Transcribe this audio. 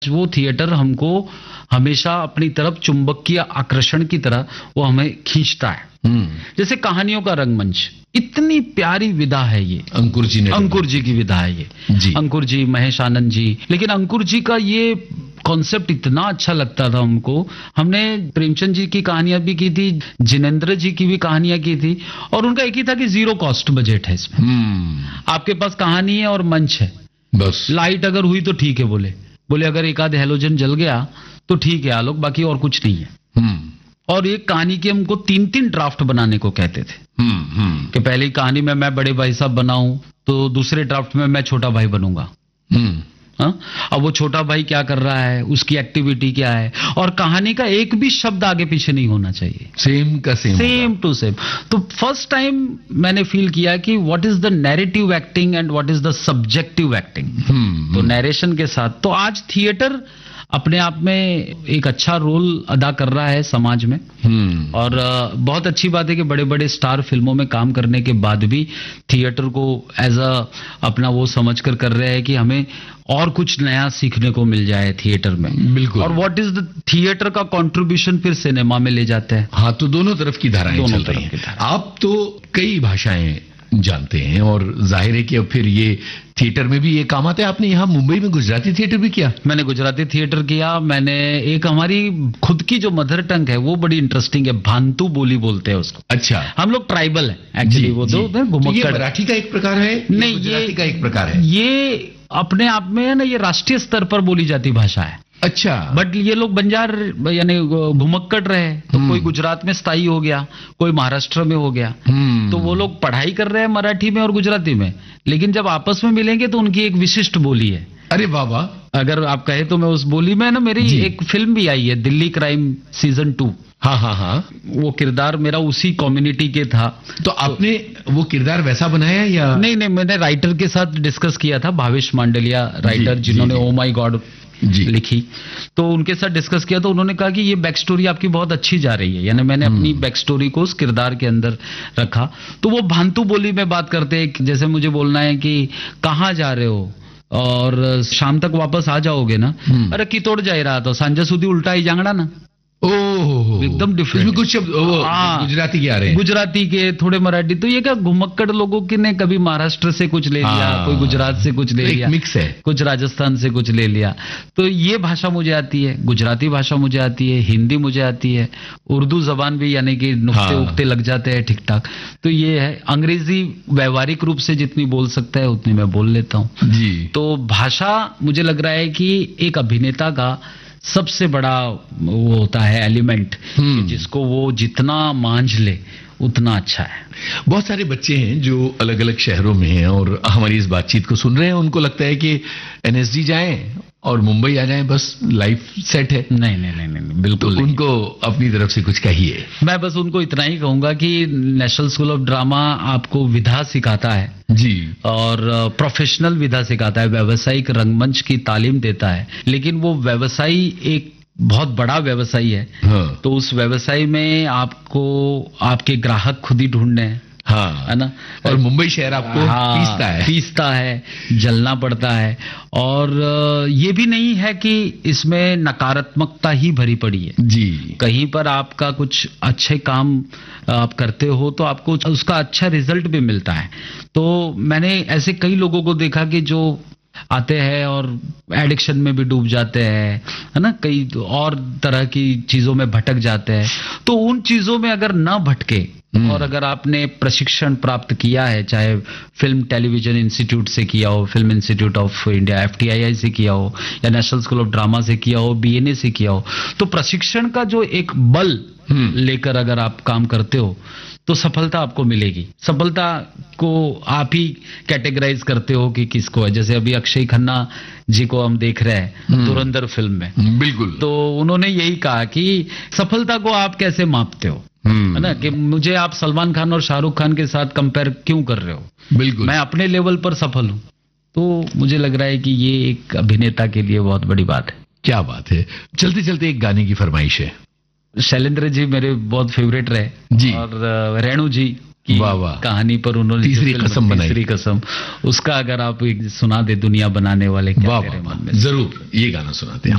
वो थिएटर हमको हमेशा अपनी तरफ चुंबकीय आकर्षण की तरह वो हमें खींचता है। जैसे कहानियों का रंगमंच, इतनी प्यारी विधा है ये, अंकुर जी की विधा है ये जी। अंकुर जी, महेश आनंद जी, लेकिन अंकुर जी का ये कॉन्सेप्ट इतना अच्छा लगता था हमको। हमने प्रेमचंद जी की कहानियां भी की थी, जिनेंद्र जी की भी कहानियां की थी, और उनका एक ही था कि 0 कॉस्ट बजट है इसमें। आपके पास कहानी है और मंच है, बस लाइट अगर हुई तो ठीक है, बोले अगर एक आध हेलोजन जल गया तो ठीक है आलोक, बाकी और कुछ नहीं है। और एक कहानी के हमको 3-3 ड्राफ्ट बनाने को कहते थे कि पहली कहानी में मैं बड़े भाई साहब बनाऊं, तो दूसरे ड्राफ्ट में मैं छोटा भाई बनूंगा। अब वो छोटा भाई क्या कर रहा है, उसकी एक्टिविटी क्या है, और कहानी का एक भी शब्द आगे पीछे नहीं होना चाहिए, सेम टू सेम। तो फर्स्ट टाइम मैंने फील किया कि what is the narrative acting and what is the subjective acting. तो नैरेशन के साथ तो आज थिएटर अपने आप में एक अच्छा रोल अदा कर रहा है समाज में। और बहुत अच्छी बात है कि बड़े बड़े स्टार फिल्मों में काम करने के बाद भी थिएटर को एज अ अपना वो समझकर कर रहे हैं कि हमें और कुछ नया सीखने को मिल जाए थिएटर में। बिल्कुल। और व्हाट इज द थिएटर का कंट्रीब्यूशन फिर सिनेमा में ले जाते हैं। हाँ, तो दोनों तरफ की धाराएं चल रही हैं। आप तो कई भाषाएं जानते हैं और जाहिर है कि अब फिर ये थिएटर में भी ये काम आता है। आपने यहाँ मुंबई में गुजराती थिएटर भी किया? मैंने गुजराती थिएटर किया। मैंने एक हमारी खुद की जो मदर टंग है वो बड़ी इंटरेस्टिंग है, भांतु बोली बोलते हैं उसको। अच्छा, हम लोग ट्राइबल है एक्चुअली। वो तो घुमक्कड़ मराठी का एक प्रकार है? नहीं, गुजराती का एक प्रकार है। ये अपने आप में है ना, ये राष्ट्रीय स्तर पर बोली जाती भाषा है। अच्छा। बट ये लोग बंजार यानी घुमक्कड़ रहे, तो कोई गुजरात में स्थायी हो गया, कोई महाराष्ट्र में हो गया, तो वो लोग पढ़ाई कर रहे हैं मराठी में और गुजराती में, लेकिन जब आपस में मिलेंगे तो उनकी एक विशिष्ट बोली है। अरे बाबा, अगर आप कहे तो मैं उस बोली में ना, मेरी एक फिल्म भी आई है दिल्ली क्राइम सीजन 2। हाँ, वो किरदार मेरा उसी कम्युनिटी के था। तो आपने वो किरदार वैसा बनाया या? नहीं, मैंने राइटर के साथ डिस्कस किया था, भावेश मांडलिया राइटर, जिन्होंने ओ माई गॉड लिखी, तो उनके साथ डिस्कस किया तो उन्होंने कहा कि ये बैक स्टोरी आपकी बहुत अच्छी जा रही है। यानी मैंने अपनी बैक स्टोरी को उस किरदार के अंदर रखा। तो वो भांतु बोली में बात करते हैं, जैसे मुझे बोलना है कि कहाँ जा रहे हो और शाम तक वापस आ जाओगे ना। अरे कितोड़ जा रहा तो सांझा सुधी उल्टा ही जांगड़ा ना। ओह, एकदम डिफरेंट। कुछ शब्द गुजराती के आ रहे हैं, गुजराती के, थोड़े मराठी। तो ये क्या घुमक्कड़ लोगों की ने कभी महाराष्ट्र से कुछ ले लिया, कोई गुजरात से कुछ ले लिया, मिक्स है, कुछ राजस्थान से कुछ ले लिया। तो ये भाषा मुझे आती है, गुजराती भाषा मुझे आती है, हिंदी मुझे आती है, उर्दू जबान भी यानी कि नुक्ते उक्ते लग जाते हैं ठीक ठाक। तो ये है। अंग्रेजी व्यवहारिक रूप से जितनी बोल सकता है उतनी मैं बोल लेता हूँ जी। तो भाषा मुझे लग रहा है कि एक अभिनेता का सबसे बड़ा वो होता है एलिमेंट, जिसको वो जितना मांझ ले उतना अच्छा है। बहुत सारे बच्चे हैं जो अलग अलग शहरों में हैं और हमारी इस बातचीत को सुन रहे हैं, उनको लगता है कि एनएसडी जाएं और मुंबई आ जाएं, बस लाइफ सेट है। नहीं, बिल्कुल तो उनको अपनी तरफ से कुछ कहिए। मैं बस उनको इतना ही कहूंगा कि नेशनल स्कूल ऑफ ड्रामा आपको विधा सिखाता है जी, और प्रोफेशनल विधा सिखाता है, व्यावसायिक रंगमंच की तालीम देता है, लेकिन वो व्यवसायी एक बहुत बड़ा व्यवसायी है। हाँ। तो उस व्यवसाय में आपको आपके ग्राहक खुद ही ढूंढने हैं। हाँ, है ना। और मुंबई शहर आपको पीसता है, जलना पड़ता है। और ये भी नहीं है कि इसमें नकारात्मकता ही भरी पड़ी है जी। कहीं पर आपका कुछ अच्छे काम आप करते हो तो आपको उसका अच्छा रिजल्ट भी मिलता है। तो मैंने ऐसे कई लोगों को देखा कि जो आते हैं और एडिक्शन में भी डूब जाते हैं, है ना, कई और तरह की चीजों में भटक जाते हैं। तो उन चीजों में अगर ना भटके और अगर आपने प्रशिक्षण प्राप्त किया है, चाहे फिल्म टेलीविजन इंस्टीट्यूट से किया हो, film institute of India FTII से किया हो, या नेशनल स्कूल ऑफ ड्रामा से किया हो, BNA से किया हो, तो प्रशिक्षण का जो एक बल लेकर अगर आप काम करते हो तो सफलता आपको मिलेगी। सफलता को आप ही कैटेगराइज करते हो कि किसको है। जैसे अभी अक्षय खन्ना जी को हम देख रहे हैं धुरंधर फिल्म में, बिल्कुल। तो उन्होंने यही कहा कि सफलता को आप कैसे मापते हो, है ना, कि मुझे आप सलमान खान और शाहरुख खान के साथ कंपेयर क्यों कर रहे हो। बिल्कुल, मैं अपने लेवल पर सफल हूं। तो मुझे लग रहा है कि ये एक अभिनेता के लिए बहुत बड़ी बात है। क्या बात है। चलते चलते एक गाने की फरमाइश है। शैलेंद्र जी मेरे बहुत फेवरेट रहे जी, और रेणु जी की कहानी पर उन्होंने तीसरी कसम बनाई, तीसरी कसम, उसका अगर आप सुना दे दुनिया बनाने वाले, क्या तेरे मन में। जरूर ये गाना सुनाते हैं।